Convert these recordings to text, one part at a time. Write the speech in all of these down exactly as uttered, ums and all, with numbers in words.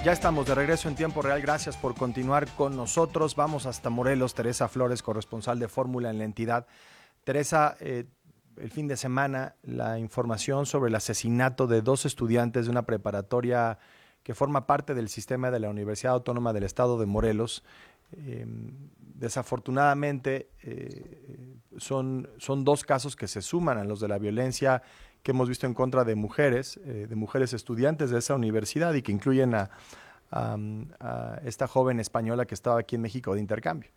Ya estamos de regreso en tiempo real. Gracias por continuar con nosotros. Vamos hasta Morelos. Teresa Flores, corresponsal de Fórmula en la entidad. Teresa, eh, el fin de semana, la información sobre el asesinato de dos estudiantes de una preparatoria que forma parte del sistema de la Universidad Autónoma del Estado de Morelos. Eh, desafortunadamente, eh, son, son dos casos que se suman a los de la violencia que hemos visto en contra de mujeres, eh, de mujeres estudiantes de esa universidad y que incluyen a, a, a esta joven española que estaba aquí en México de intercambio.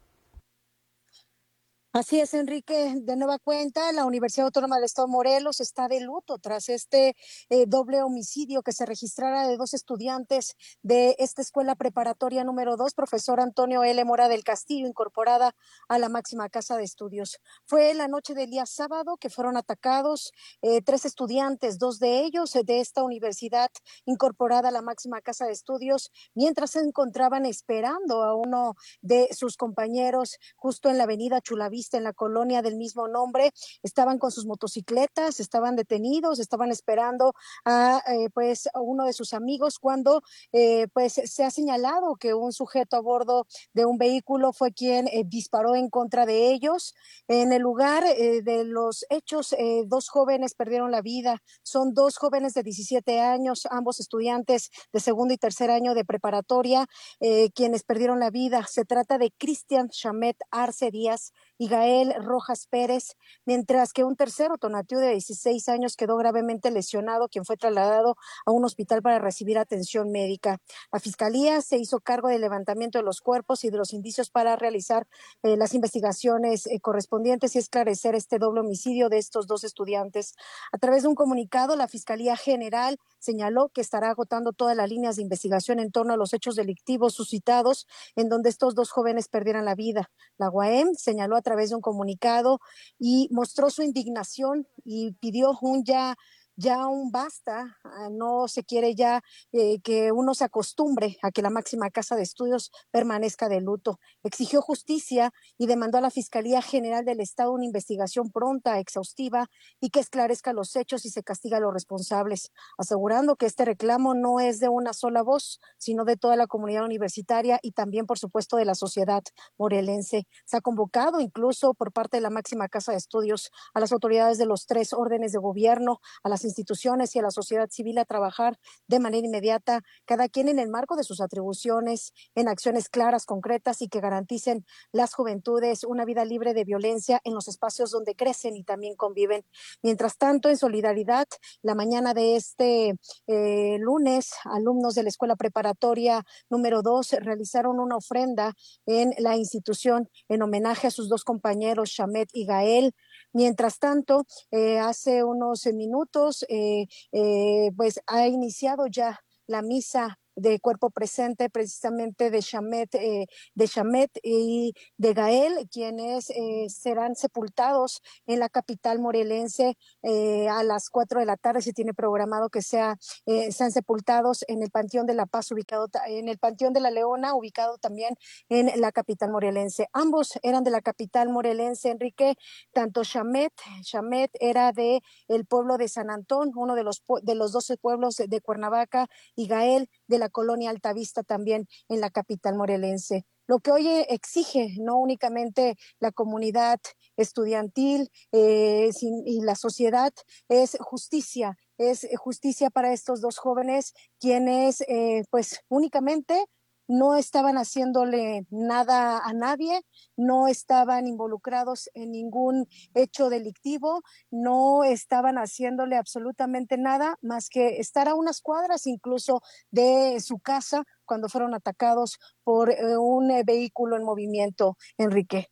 Así es, Enrique. De nueva cuenta, la Universidad Autónoma del Estado de Morelos está de luto tras este eh, doble homicidio que se registrara de dos estudiantes de esta escuela preparatoria número dos, profesor Antonio L. Mora del Castillo, incorporada a la máxima casa de estudios. Fue la noche del día sábado que fueron atacados eh, tres estudiantes, dos de ellos de esta universidad incorporada a la máxima casa de estudios, mientras se encontraban esperando a uno de sus compañeros justo en la avenida Chulavista, en la colonia del mismo nombre. Estaban con sus motocicletas, estaban detenidos, estaban esperando a eh, pues a uno de sus amigos cuando eh, pues se ha señalado que un sujeto a bordo de un vehículo fue quien eh, disparó en contra de ellos. En el lugar eh, de los hechos, eh, dos jóvenes perdieron la vida. Son dos jóvenes de diecisiete años, ambos estudiantes de segundo y tercer año de preparatoria, eh, quienes perdieron la vida. Se trata de Cristian Chamet Arce Díaz y Gael Rojas Pérez, mientras que un tercero, Tonatiuh, de dieciséis años, quedó gravemente lesionado, quien fue trasladado a un hospital para recibir atención médica. La Fiscalía se hizo cargo del levantamiento de los cuerpos y de los indicios para realizar eh, las investigaciones eh, correspondientes y esclarecer este doble homicidio de estos dos estudiantes. A través de un comunicado, la Fiscalía General señaló que estará agotando todas las líneas de investigación en torno a los hechos delictivos suscitados en donde estos dos jóvenes perdieran la vida. La U A M señaló a través de un comunicado y mostró su indignación y pidió un ya ya un basta, no se quiere ya eh, que uno se acostumbre a que la máxima casa de estudios permanezca de luto. Exigió justicia y demandó a la Fiscalía General del Estado una investigación pronta, exhaustiva y que esclarezca los hechos y se castiga a los responsables, asegurando que este reclamo no es de una sola voz, sino de toda la comunidad universitaria y también, por supuesto, de la sociedad morelense. Se ha convocado incluso por parte de la máxima casa de estudios a las autoridades de los tres órdenes de gobierno, a las instituciones y a la sociedad civil a trabajar de manera inmediata, cada quien en el marco de sus atribuciones, en acciones claras, concretas y que garanticen las juventudes una vida libre de violencia en los espacios donde crecen y también conviven. Mientras tanto, en solidaridad, la mañana de este eh, lunes, alumnos de la escuela preparatoria número dos realizaron una ofrenda en la institución en homenaje a sus dos compañeros, Chamet y Gael. Mientras tanto, eh, hace unos minutos, eh, eh, pues ha iniciado ya la misa de cuerpo presente precisamente de Chamet, eh, de Chamet y de Gael, quienes eh, serán sepultados en la capital morelense eh, a las cuatro de la tarde. Se tiene programado que sea, eh, sean sepultados en el Panteón de la Paz, ubicado en el Panteón de la Leona, ubicado también en la capital morelense. Ambos eran de la capital morelense, Enrique. Tanto Chamet, Chamet era de el pueblo de San Antón, uno de los de los doce pueblos de, de Cuernavaca, y Gael de la colonia Altavista, también en la capital morelense. Lo que hoy exige no únicamente la comunidad estudiantil eh, sin, y la sociedad es justicia, es justicia para estos dos jóvenes quienes eh, pues únicamente no estaban haciéndole nada a nadie, no estaban involucrados en ningún hecho delictivo, no estaban haciéndole absolutamente nada más que estar a unas cuadras incluso de su casa cuando fueron atacados por eh, un eh, vehículo en movimiento, Enrique.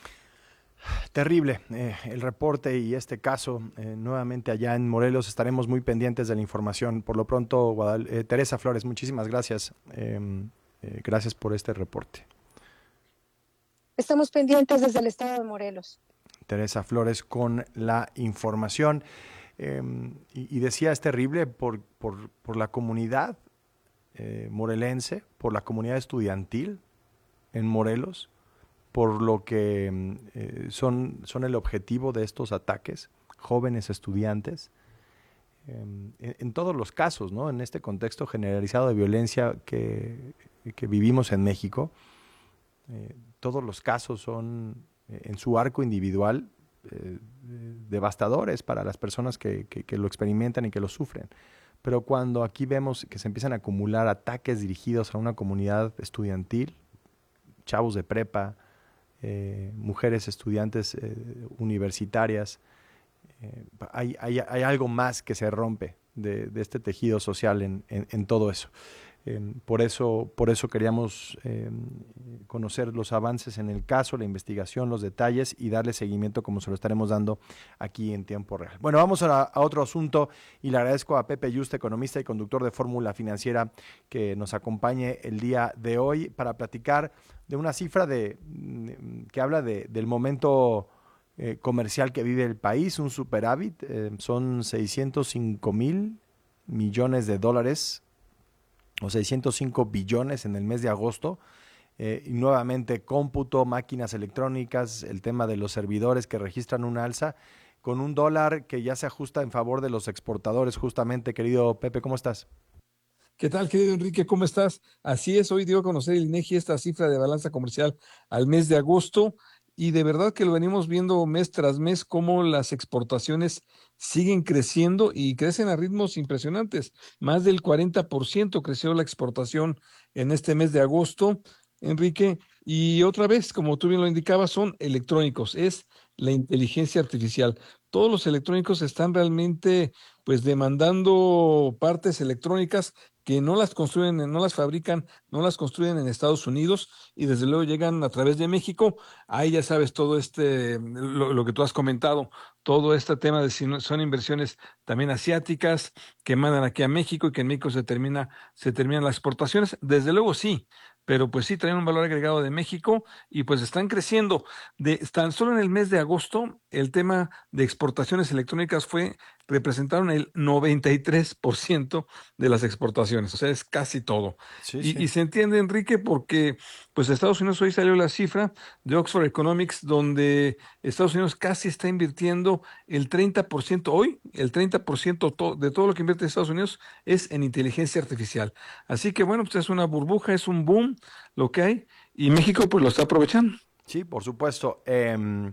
Terrible eh, el reporte y este caso eh, nuevamente allá en Morelos. Estaremos muy pendientes de la información. Por lo pronto, Guadal eh, Teresa Flores, muchísimas gracias. Eh, eh, gracias por este reporte. Estamos pendientes desde el estado de Morelos. Teresa Flores con la información. Eh, y, y decía, es terrible por, por, por la comunidad eh, morelense, por la comunidad estudiantil en Morelos, por lo que eh, son, son el objetivo de estos ataques, jóvenes estudiantes. en, en todos los casos, ¿no? En este contexto generalizado de violencia que, que vivimos en México, eh, todos los casos son, eh, en su arco individual, eh, devastadores para las personas que, que, que lo experimentan y que lo sufren. Pero cuando aquí vemos que se empiezan a acumular ataques dirigidos a una comunidad estudiantil, chavos de prepa, eh, mujeres estudiantes eh, universitarias, eh, hay, hay, hay algo más que se rompe de, de este tejido social en, en, en todo eso. Eh, por eso. Por eso queríamos eh, conocer los avances en el caso, la investigación, los detalles y darle seguimiento como se lo estaremos dando aquí en tiempo real. Bueno, vamos a, a otro asunto y le agradezco a Pepe Yuste, economista y conductor de Fórmula Financiera, que nos acompañe el día de hoy para platicar de una cifra de, que habla de, del momento eh, comercial que vive el país, un superávit, eh, son seiscientos cinco mil millones de dólares o seiscientos cinco billones en el mes de agosto, eh, y nuevamente cómputo, máquinas electrónicas, el tema de los servidores que registran una alza, con un dólar que ya se ajusta en favor de los exportadores justamente. Querido Pepe, ¿cómo estás? ¿Qué tal, querido Enrique? ¿Cómo estás? Así es, hoy dio a conocer el INEGI esta cifra de balanza comercial al mes de agosto y de verdad que lo venimos viendo mes tras mes cómo las exportaciones siguen creciendo y crecen a ritmos impresionantes. Más del cuarenta por ciento creció la exportación en este mes de agosto, Enrique. Y otra vez, como tú bien lo indicabas, son electrónicos, es la inteligencia artificial. Todos los electrónicos están realmente pues demandando partes electrónicas que no las construyen, no las fabrican, no las construyen en Estados Unidos y desde luego llegan a través de México. Ahí ya sabes todo este, lo, lo que tú has comentado, todo este tema de si no, son inversiones también asiáticas que mandan aquí a México y que en México se termina, se terminan las exportaciones. Desde luego sí, pero pues sí traen un valor agregado de México y pues están creciendo. De, tan solo en el mes de agosto, el tema de exportaciones electrónicas fue, representaron el noventa y tres por ciento de las exportaciones, o sea, es casi todo. Sí, Y, sí. y se entiende, Enrique, porque pues Estados Unidos hoy salió la cifra de Oxford Economics, donde Estados Unidos casi está invirtiendo el treinta por ciento, hoy el treinta por ciento to de todo lo que invierte Estados Unidos es en inteligencia artificial. Así que bueno, pues es una burbuja, es un boom lo que hay, y México pues lo está aprovechando. Sí, por supuesto. Eh,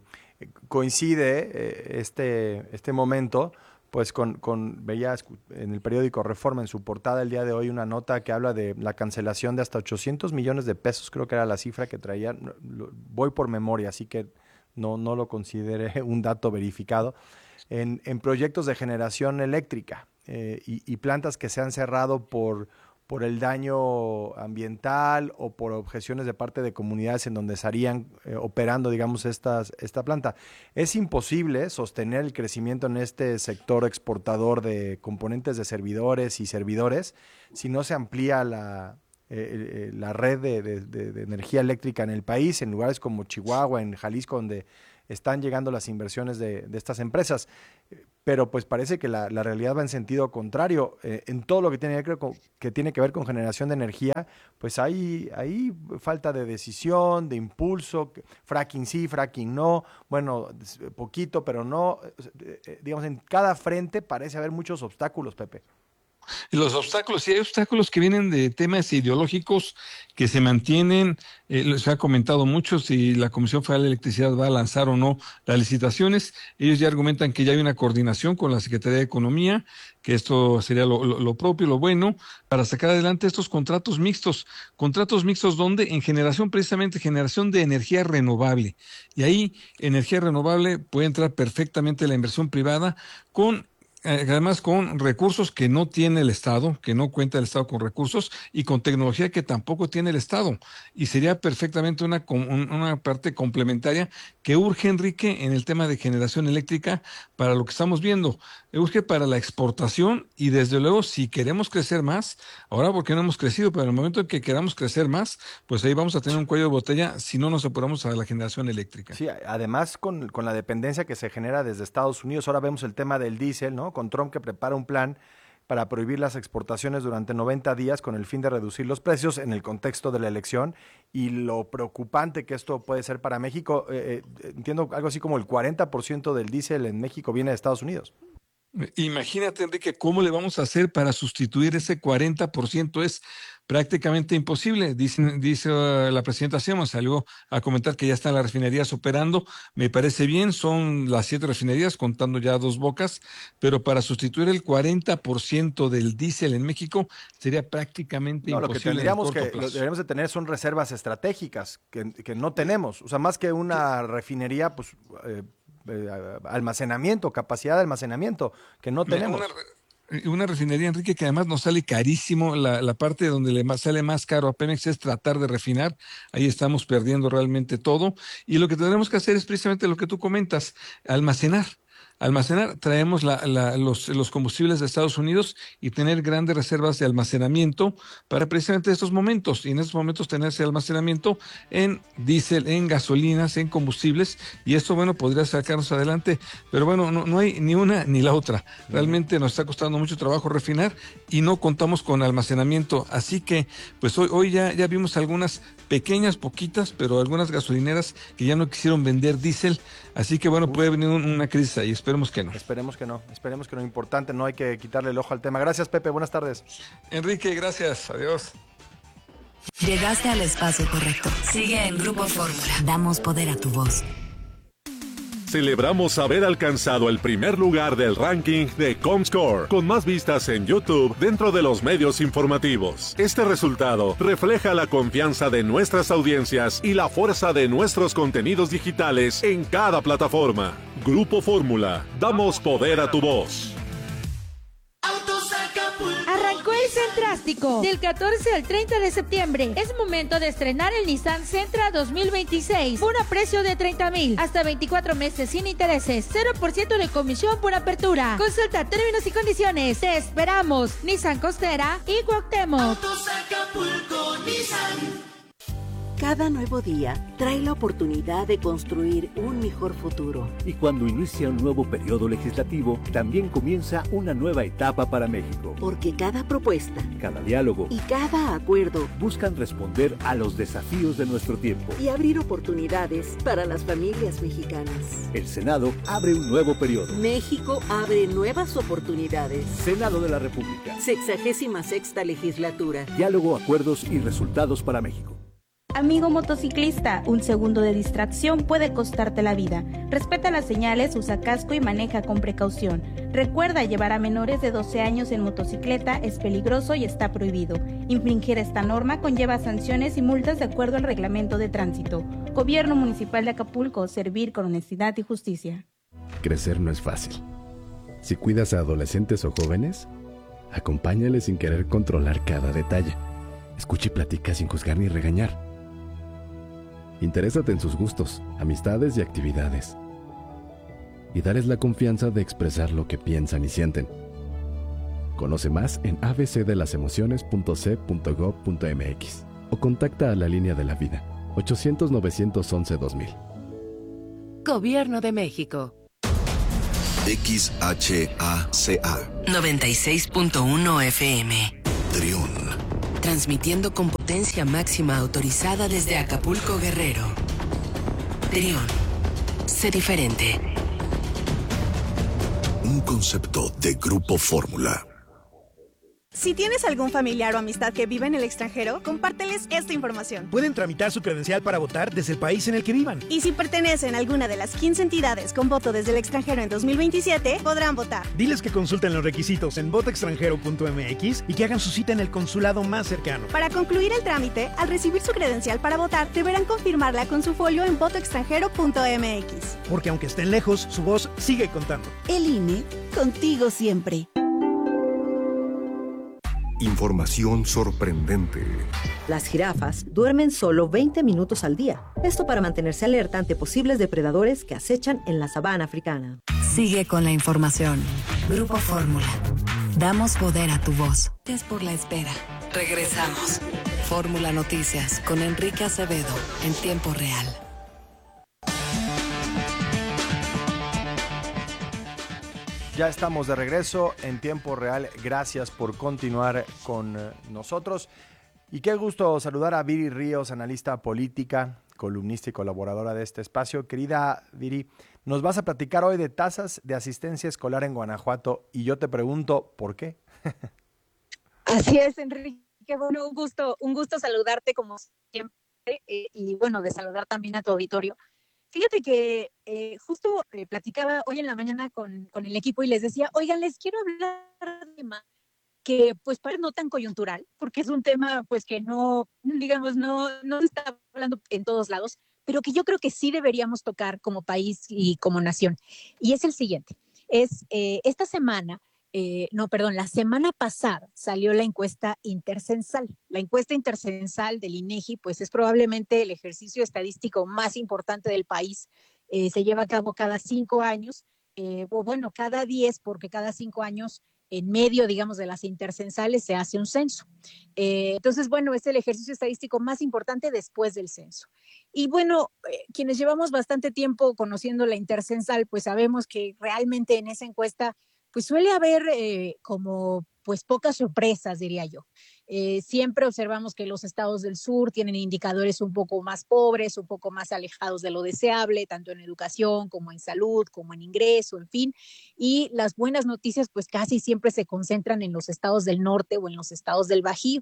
coincide eh, este, este momento, pues con, con, veía en el periódico Reforma, en su portada el día de hoy, una nota que habla de la cancelación de hasta ochocientos millones de pesos, creo que era la cifra que traía, voy por memoria, así que no, no lo consideré un dato verificado, en, en proyectos de generación eléctrica eh, y, y plantas que se han cerrado por por el daño ambiental o por objeciones de parte de comunidades en donde estarían eh, operando, digamos, estas, esta planta. Es imposible sostener el crecimiento en este sector exportador de componentes de servidores y servidores si no se amplía la, eh, eh, la red de, de, de, de energía eléctrica en el país, en lugares como Chihuahua, en Jalisco, donde están llegando las inversiones de, de estas empresas. Pero pues parece que la, la realidad va en sentido contrario. Eh, en todo lo que tiene, que, con, que tiene que ver con generación de energía, pues hay, hay falta de decisión, de impulso, fracking sí, fracking no, bueno, poquito, pero no. Eh, digamos, en cada frente parece haber muchos obstáculos, Pepe. Y los obstáculos, sí hay obstáculos que vienen de temas ideológicos que se mantienen, eh, les ha comentado mucho si la Comisión Federal de Electricidad va a lanzar o no las licitaciones. Ellos ya argumentan que ya hay una coordinación con la Secretaría de Economía, que esto sería lo, lo, lo propio, lo bueno, para sacar adelante estos contratos mixtos. Contratos mixtos donde en generación, precisamente generación de energía renovable. Y ahí, energía renovable puede entrar perfectamente la inversión privada con además con recursos que no tiene el Estado, que no cuenta el Estado con recursos y con tecnología que tampoco tiene el Estado. Y sería perfectamente una, una parte complementaria que urge, Enrique, en el tema de generación eléctrica para lo que estamos viendo. Urge para la exportación y desde luego si queremos crecer más, ahora porque no hemos crecido, pero en el momento en que queramos crecer más, pues ahí vamos a tener un cuello de botella si no nos apuramos a la generación eléctrica. Sí, además con, con la dependencia que se genera desde Estados Unidos, ahora vemos el tema del diésel, ¿no? Con Trump que prepara un plan para prohibir las exportaciones durante noventa días con el fin de reducir los precios en el contexto de la elección y lo preocupante que esto puede ser para México. Eh, eh, entiendo algo así como el cuarenta por ciento del diésel en México viene de Estados Unidos. Imagínate, Enrique, ¿cómo le vamos a hacer para sustituir ese cuarenta por ciento? Es prácticamente imposible. Dice, dice uh, la presidenta Sheinbaum, salió a comentar que ya están las refinerías operando. Me parece bien, son las siete refinerías, contando ya Dos Bocas, pero para sustituir el cuarenta por ciento del diésel en México sería prácticamente no, lo que imposible tendríamos en el corto que, lo plazo. que deberíamos de tener son reservas estratégicas que, que no tenemos. O sea, más que una refinería, pues eh, eh, almacenamiento, capacidad de almacenamiento, que no Mira, tenemos. Una, re- una refinería, Enrique, que además nos sale carísimo. La, la parte donde le más, sale más caro a Pemex es tratar de refinar. Ahí estamos perdiendo realmente todo. Y lo que tendremos que hacer es precisamente lo que tú comentas, almacenar. Almacenar, traemos la, la, los, los combustibles de Estados Unidos y tener grandes reservas de almacenamiento para precisamente estos momentos. Y en estos momentos tener ese almacenamiento en diésel, en gasolinas, en combustibles. Y esto, bueno, podría sacarnos adelante. Pero bueno, no, no hay ni una ni la otra. Realmente nos está costando mucho trabajo refinar y no contamos con almacenamiento. Así que, pues hoy, hoy ya, ya vimos algunas pequeñas, poquitas, pero algunas gasolineras que ya no quisieron vender diésel. Así que bueno, puede venir un, una crisis ahí. Esperemos que no. Esperemos que no, esperemos que no. Importante, no hay que quitarle el ojo al tema. Gracias, Pepe, buenas tardes. Enrique, gracias. Adiós. Llegaste al espacio correcto. Sigue en Grupo Fórmula. Damos poder a tu voz. Celebramos haber alcanzado el primer lugar del ranking de Comscore, con más vistas en YouTube dentro de los medios informativos. Este resultado refleja la confianza de nuestras audiencias y la fuerza de nuestros contenidos digitales en cada plataforma. Grupo Fórmula, damos poder a tu voz. Arrancó el Centrástico del catorce al treinta de septiembre. Es momento de estrenar el Nissan Sentra dos mil veintiséis por a precio de treinta mil, hasta veinticuatro meses sin intereses, cero por ciento de comisión por apertura. Consulta términos y condiciones. Te esperamos. Nissan Costera y Cuauhtémoc. Autos Acapulco, Nissan. Cada nuevo día trae la oportunidad de construir un mejor futuro. Y cuando inicia un nuevo periodo legislativo, también comienza una nueva etapa para México. Porque cada propuesta, cada diálogo y cada acuerdo buscan responder a los desafíos de nuestro tiempo y abrir oportunidades para las familias mexicanas. El Senado abre un nuevo periodo. México abre nuevas oportunidades. Senado de la República. Sexagésima sexta legislatura. Diálogo, acuerdos y resultados para México. Amigo motociclista, un segundo de distracción puede costarte la vida. Respeta las señales, usa casco y maneja con precaución. Recuerda, llevar a menores de doce años en motocicleta es peligroso y está prohibido. Infringir esta norma conlleva sanciones y multas de acuerdo al reglamento de tránsito. Gobierno Municipal de Acapulco, servir con honestidad y justicia. Crecer no es fácil. Si cuidas a adolescentes o jóvenes, acompáñales sin querer controlar cada detalle. Escucha y platica sin juzgar ni regañar. Interésate en sus gustos, amistades y actividades. Y dales la confianza de expresar lo que piensan y sienten. Conoce más en a b c de las emociones punto c punto gob punto m x o contacta a la línea de la vida ochocientos, novecientos once, dos mil. Gobierno de México. X H A C A noventa y seis punto uno F M. Trión. Transmitiendo con potencia máxima autorizada desde Acapulco, Guerrero. Trión. Sé diferente. Un concepto de Grupo Fórmula. Si tienes algún familiar o amistad que vive en el extranjero, compárteles esta información. Pueden tramitar su credencial para votar desde el país en el que vivan. Y si pertenecen a alguna de las quince entidades con voto desde el extranjero en dos mil veintisiete, podrán votar. Diles que consulten los requisitos en voto extranjero punto m x y que hagan su cita en el consulado más cercano. Para concluir el trámite, al recibir su credencial para votar, deberán confirmarla con su folio en voto extranjero punto m x. Porque aunque estén lejos, su voz sigue contando. El I N E, contigo siempre. Información sorprendente. Las jirafas duermen solo veinte minutos al día. Esto para mantenerse alerta ante posibles depredadores que acechan en la sabana africana. Sigue con la información. Grupo Fórmula. Damos poder a tu voz. Gracias por la espera. Regresamos. Fórmula Noticias con Enrique Acevedo en tiempo real. Ya estamos de regreso en tiempo real. Gracias por continuar con nosotros. Y qué gusto saludar a Viri Ríos, analista política, columnista y colaboradora de este espacio. Querida Viri, Nos vas a platicar hoy de tasas de asistencia escolar en Guanajuato y yo te pregunto, ¿por qué? Así es, Enrique. Bueno, un gusto, un gusto saludarte como siempre eh, y bueno, de saludar también a tu auditorio. Fíjate que eh, justo eh, platicaba hoy en la mañana con, con el equipo y les decía, oigan, les quiero hablar de un tema que pues parece no tan coyuntural, porque es un tema pues que no, digamos, no, no se está hablando en todos lados, pero que yo creo que sí deberíamos tocar como país y como nación. Y es el siguiente, es eh, esta semana, Eh, no, perdón, la semana pasada salió la encuesta intercensal. La encuesta intercensal del INEGI, pues es probablemente el ejercicio estadístico más importante del país. Eh, se lleva a cabo cada cinco años, eh, o bueno, cada diez, porque cada cinco años, en medio, digamos, de las intercensales, se hace un censo. Eh, entonces, bueno, es el ejercicio estadístico más importante después del censo. Y bueno, eh, quienes llevamos bastante tiempo conociendo la intercensal, pues sabemos que realmente en esa encuesta pues suele haber eh, como pues pocas sorpresas, diría yo. Eh, siempre observamos que los estados del sur tienen indicadores un poco más pobres, un poco más alejados de lo deseable, tanto en educación como en salud, como en ingreso, en fin. Y las buenas noticias pues casi siempre se concentran en los estados del norte o en los estados del Bajío.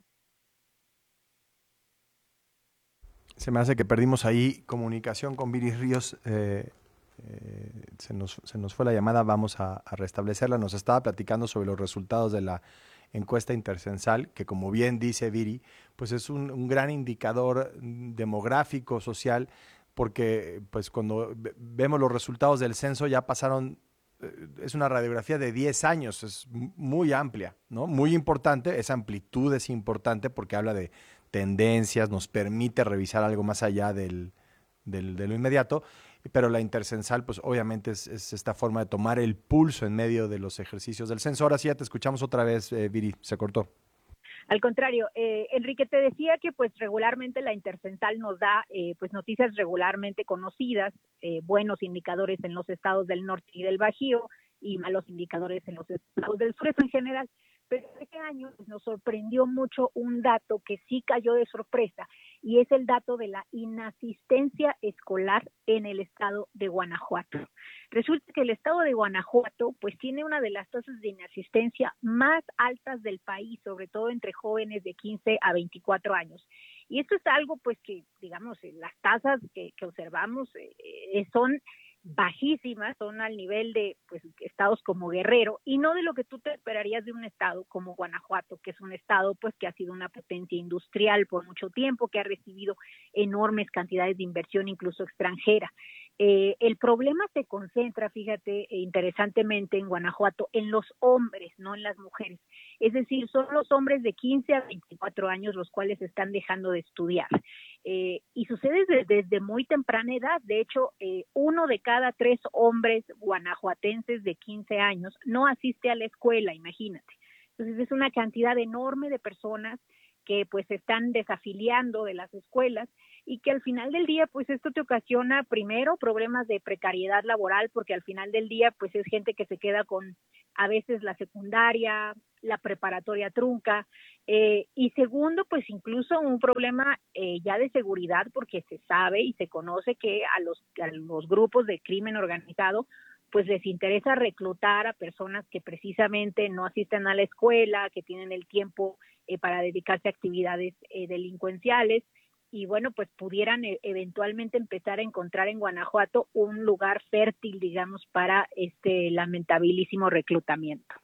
Se me hace que perdimos ahí comunicación con Viri Ríos. Eh... Eh, se, nos, se nos fue la llamada, vamos a, a restablecerla. Nos estaba platicando sobre los resultados de la encuesta intercensal, que como bien dice Viri, pues es un, un gran indicador demográfico, social, porque pues cuando vemos los resultados del censo ya pasaron, eh, es una radiografía de diez años, es muy amplia, ¿no? Muy importante, esa amplitud es importante porque habla de tendencias, nos permite revisar algo más allá del, del, de lo inmediato. Pero la intercensal, pues obviamente es, es esta forma de tomar el pulso en medio de los ejercicios del censo. Ahora sí ya te escuchamos otra vez, eh, Viri, se cortó. Al contrario, eh, Enrique, te decía que pues regularmente la intercensal nos da eh, pues noticias regularmente conocidas, eh, buenos indicadores en los estados del norte y del Bajío y malos indicadores en los estados del sur en general. Pero este año nos sorprendió mucho un dato que sí cayó de sorpresa y es el dato de la inasistencia escolar en el estado de Guanajuato. Resulta que el estado de Guanajuato pues tiene una de las tasas de inasistencia más altas del país, sobre todo entre jóvenes de quince a veinticuatro años. Y esto es algo pues que, digamos, las tasas que, que observamos eh, son bajísimas, son al nivel de pues estados como Guerrero y no de lo que tú te esperarías de un estado como Guanajuato, que es un estado pues que ha sido una potencia industrial por mucho tiempo, que ha recibido enormes cantidades de inversión incluso extranjera. Eh, el problema se concentra, fíjate, interesantemente en Guanajuato, en los hombres, no en las mujeres. Es decir, son los hombres de quince a veinticuatro años los cuales están dejando de estudiar. Eh, y sucede desde, desde muy temprana edad. De hecho, eh, uno de cada tres hombres guanajuatenses de quince años no asiste a la escuela, imagínate. Entonces es una cantidad enorme de personas que pues se están desafiliando de las escuelas y que al final del día pues esto te ocasiona primero problemas de precariedad laboral porque al final del día pues es gente que se queda con a veces la secundaria, la preparatoria trunca eh, y segundo pues incluso un problema eh, ya de seguridad porque se sabe y se conoce que a los, a los grupos de crimen organizado pues les interesa reclutar a personas que precisamente no asisten a la escuela, que tienen el tiempo eh, para dedicarse a actividades eh, delincuenciales y bueno, pues pudieran eh, eventualmente empezar a encontrar en Guanajuato un lugar fértil, digamos, para este lamentabilísimo reclutamiento.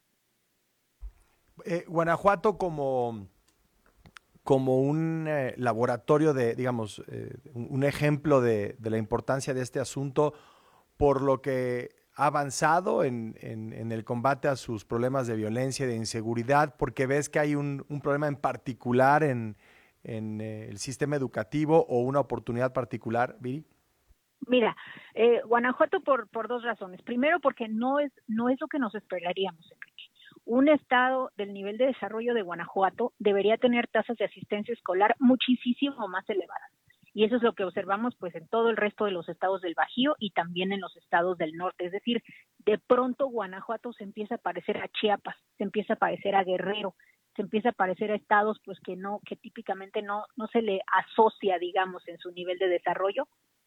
Eh, Guanajuato como, como un eh, laboratorio de, digamos, eh, un, un ejemplo de, de la importancia de este asunto por lo que ha avanzado en, en, en el combate a sus problemas de violencia y de inseguridad, porque ves que hay un, un problema en particular en, en eh, el sistema educativo o una oportunidad particular, Viri? Mira, eh, Guanajuato por, por dos razones. Primero, porque no es, no es lo que nos esperaríamos, Enrique. Un estado del nivel de desarrollo de Guanajuato debería tener tasas de asistencia escolar muchísimo más elevadas. Y eso es lo que observamos pues en todo el resto de los estados del Bajío y también en los estados del norte. Es decir, de pronto Guanajuato se empieza a parecer a Chiapas, se empieza a parecer a Guerrero, se empieza a parecer a estados pues que no, que típicamente no, no se le asocia, digamos, en su nivel de desarrollo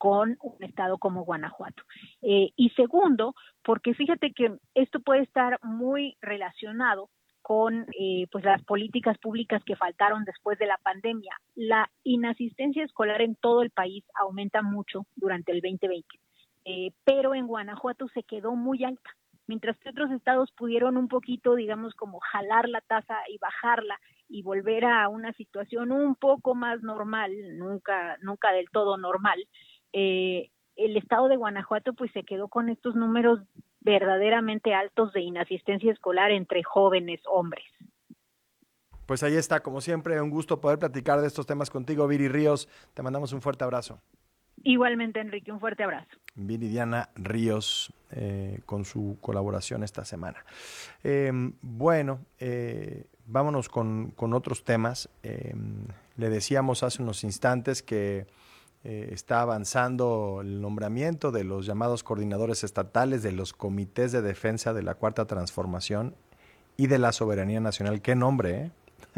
con un estado como Guanajuato. Eh, y segundo, porque fíjate que esto puede estar muy relacionado con eh, pues las políticas públicas que faltaron después de la pandemia. La inasistencia escolar en todo el país aumenta mucho durante el veinte veinte, eh, pero en Guanajuato se quedó muy alta. Mientras que otros estados pudieron un poquito, digamos, como jalar la tasa y bajarla y volver a una situación un poco más normal, nunca nunca del todo normal, eh, el estado de Guanajuato pues se quedó con estos números verdaderamente altos de inasistencia escolar entre jóvenes hombres. Pues ahí está, como siempre, un gusto poder platicar de estos temas contigo, Viri Ríos. Te mandamos un fuerte abrazo. Igualmente, Enrique, un fuerte abrazo. Viridiana Ríos, eh, con su colaboración esta semana. Eh, bueno, eh, vámonos con, con otros temas. Eh, le decíamos hace unos instantes que eh, está avanzando el nombramiento de los llamados coordinadores estatales de los comités de defensa de la Cuarta Transformación y de la Soberanía Nacional. ¡Qué nombre, eh!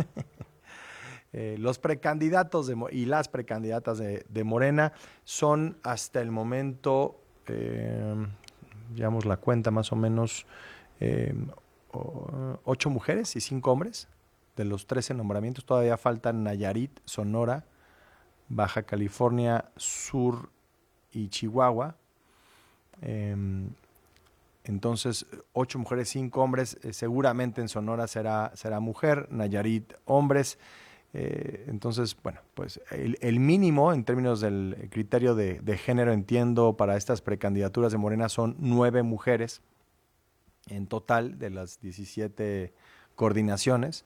Eh, los precandidatos de, y las precandidatas de, de Morena son hasta el momento, eh, llevamos la cuenta más o menos, eh, ocho mujeres y cinco hombres. De los trece nombramientos todavía faltan Nayarit, Sonora, Baja California Sur y Chihuahua. Eh, entonces, ocho mujeres, cinco hombres. Eh, seguramente en Sonora será, será mujer, Nayarit hombres. Eh, entonces, bueno, pues el, el mínimo en términos del criterio de, de género, entiendo, para estas precandidaturas de Morena son nueve mujeres en total de las diecisiete coordinaciones.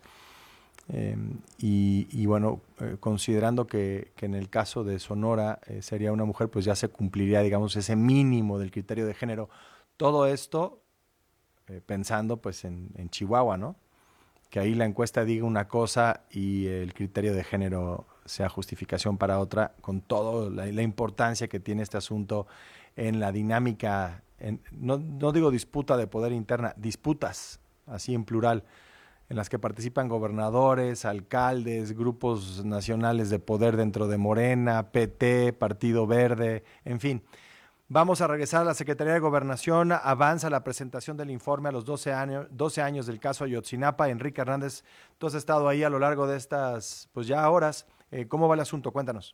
Eh, y, y bueno, eh, considerando que, que en el caso de Sonora eh, sería una mujer, pues ya se cumpliría, digamos, ese mínimo del criterio de género. Todo esto eh, pensando pues en, en Chihuahua, ¿no? Que ahí la encuesta diga una cosa y el criterio de género sea justificación para otra, con toda la, la importancia que tiene este asunto en la dinámica, en, no, no digo disputa de poder interna, disputas, así en plural, en las que participan gobernadores, alcaldes, grupos nacionales de poder dentro de Morena, P T, Partido Verde, en fin. Vamos a regresar a la Secretaría de Gobernación. Avanza la presentación del informe a los doce años, doce años del caso Ayotzinapa. Enrique Hernández, tú has estado ahí a lo largo de estas, pues ya horas. Eh, ¿Cómo va el asunto? Cuéntanos.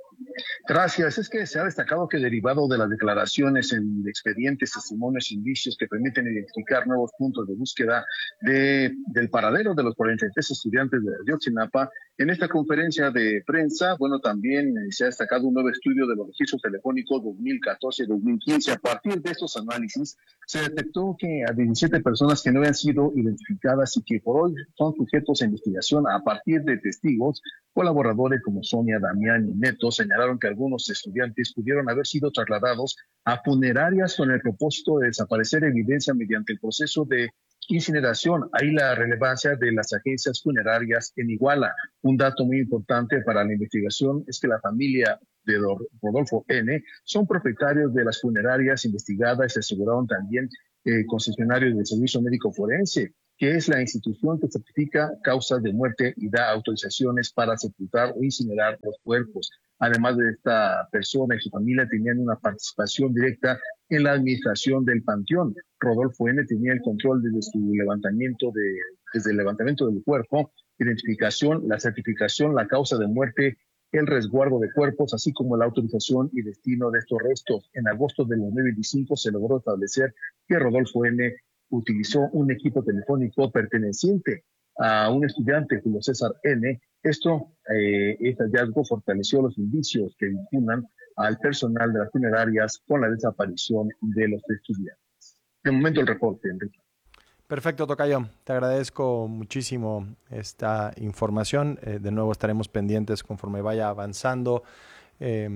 Gracias. Es que se ha destacado que derivado de las declaraciones en expedientes, testimonios, indicios que permiten identificar nuevos puntos de búsqueda de, del paradero de los cuarenta y tres estudiantes de Ayotzinapa, en esta conferencia de prensa, bueno, también se ha destacado un nuevo estudio de los registros telefónicos dos mil catorce dos mil quince. A partir de estos análisis, se detectó que a diecisiete personas que no habían sido identificadas y que por hoy son sujetos a investigación a partir de testigos, colaboradores como Sonia, Damián y Neto, señalaron que algunos estudiantes pudieron haber sido trasladados a funerarias con el propósito de desaparecer evidencia mediante el proceso de incineración. Ahí la relevancia de las agencias funerarias en Iguala. Un dato muy importante para la investigación es que la familia de Rodolfo N. son propietarios de las funerarias investigadas y se aseguraron también eh, concesionarios del Servicio Médico Forense, que es la institución que certifica causas de muerte y da autorizaciones para sepultar o incinerar los cuerpos. Además de esta persona y su familia tenían una participación directa en la administración del panteón. Rodolfo N. tenía el control desde su levantamiento de, desde el levantamiento del cuerpo, identificación, la certificación, la causa de muerte, el resguardo de cuerpos, así como la autorización y destino de estos restos. En agosto del dos mil veinticinco se logró establecer que Rodolfo N. utilizó un equipo telefónico perteneciente a un estudiante, Julio César N. Esto, eh, este hallazgo fortaleció los indicios que vinculan al personal de las funerarias con la desaparición de los estudiantes. De momento el reporte, Enrique. Perfecto, tocayo. Te agradezco muchísimo esta información. Eh, de nuevo estaremos pendientes conforme vaya avanzando eh,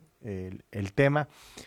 el, el tema.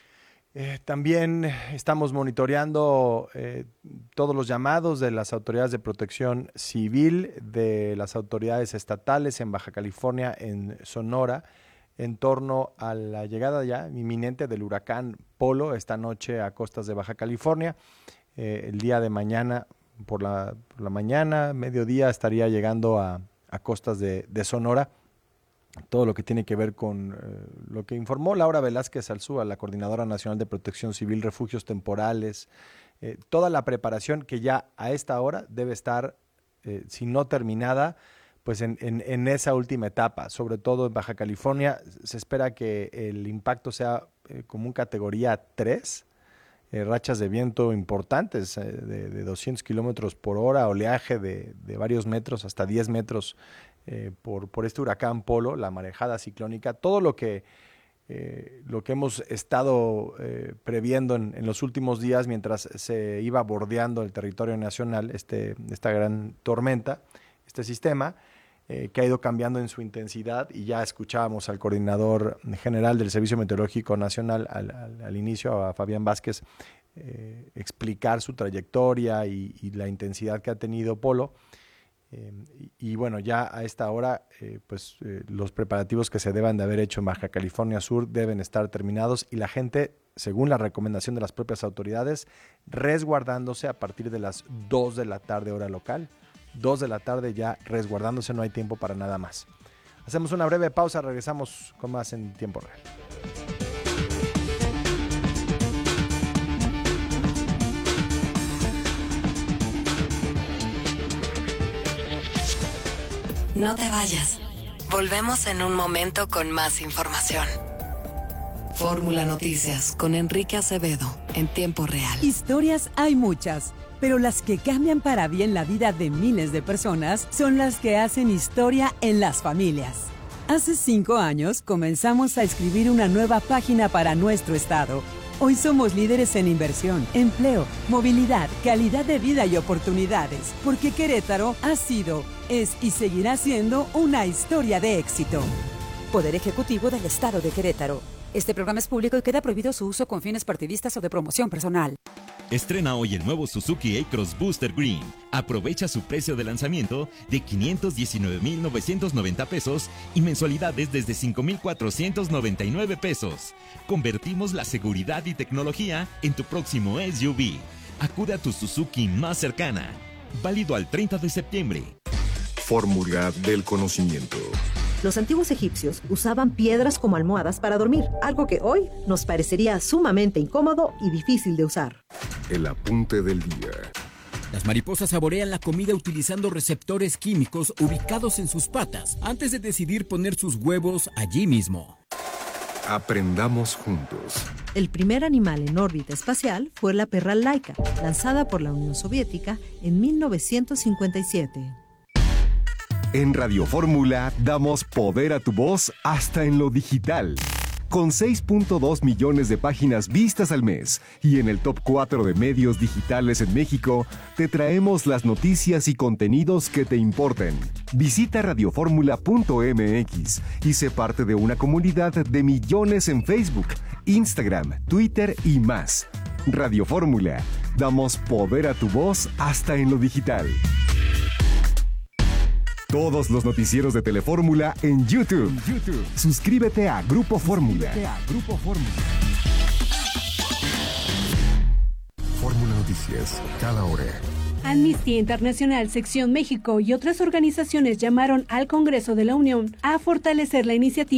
Eh, también estamos monitoreando eh, todos los llamados de las autoridades de protección civil, de las autoridades estatales en Baja California, en Sonora, en torno a la llegada ya inminente del huracán Polo esta noche a costas de Baja California. Eh, el día de mañana, por la, por la mañana, mediodía, estaría llegando a, a costas de, de Sonora. todo lo que tiene que ver con eh, lo que informó Laura Velázquez Alzúa, la Coordinadora Nacional de Protección Civil, refugios temporales, eh, toda la preparación que ya a esta hora debe estar, eh, si no terminada, pues en, en, en esa última etapa, sobre todo en Baja California. Se espera que el impacto sea eh, como un categoría tres, eh, rachas de viento importantes, eh, de, de doscientos kilómetros por hora, oleaje de, de varios metros, hasta diez metros eh, por, por este huracán Polo, la marejada ciclónica, todo lo que, eh, lo que hemos estado eh, previendo en, en los últimos días mientras se iba bordeando el territorio nacional, este, esta gran tormenta, este sistema, Eh, que ha ido cambiando en su intensidad, y ya escuchábamos al coordinador general del Servicio Meteorológico Nacional al, al, al inicio, a Fabián Vázquez, eh, explicar su trayectoria y, y la intensidad que ha tenido Polo. Eh, y, y bueno, ya a esta hora, eh, pues eh, los preparativos que se deban de haber hecho en Baja California Sur deben estar terminados, y la gente, según la recomendación de las propias autoridades, resguardándose a partir de las dos de la tarde hora local. dos de la tarde ya resguardándose, no hay tiempo para nada más. Hacemos una breve pausa, regresamos con más en tiempo real. No te vayas. Volvemos en un momento con más información. Fórmula Noticias con Enrique Acevedo en tiempo real. Historias hay muchas, pero las que cambian para bien la vida de miles de personas son las que hacen historia en las familias. Hace cinco años comenzamos a escribir una nueva página para nuestro estado. Hoy somos líderes en inversión, empleo, movilidad, calidad de vida y oportunidades, porque Querétaro ha sido, es y seguirá siendo una historia de éxito. Poder Ejecutivo del Estado de Querétaro. Este programa es público y queda prohibido su uso con fines partidistas o de promoción personal. Estrena hoy el nuevo Suzuki A-Cross Booster Green. Aprovecha su precio de lanzamiento de quinientos diecinueve mil novecientos noventa pesos y mensualidades desde cinco mil cuatrocientos noventa y nueve pesos. Convertimos la seguridad y tecnología en tu próximo S U V. Acude a tu Suzuki más cercana. Válido al treinta de septiembre. Fórmula del conocimiento. Los antiguos egipcios usaban piedras como almohadas para dormir, algo que hoy nos parecería sumamente incómodo y difícil de usar. El apunte del día. Las mariposas saborean la comida utilizando receptores químicos ubicados en sus patas antes de decidir poner sus huevos allí mismo. Aprendamos juntos. El primer animal en órbita espacial fue la perra Laika, lanzada por la Unión Soviética en mil novecientos cincuenta y siete. En Radio Fórmula damos poder a tu voz hasta en lo digital. Con seis punto dos millones de páginas vistas al mes y en el top cuatro de medios digitales en México, te traemos las noticias y contenidos que te importen. Visita radioformula punto m x y sé parte de una comunidad de millones en Facebook, Instagram, Twitter y más. Radio Fórmula, damos poder a tu voz hasta en lo digital. Todos los noticieros de Telefórmula en YouTube. YouTube. Suscríbete a Grupo Fórmula. Grupo Fórmula. Fórmula Noticias, cada hora. Amnistía Internacional, Sección México y otras organizaciones llamaron al Congreso de la Unión a fortalecer la iniciativa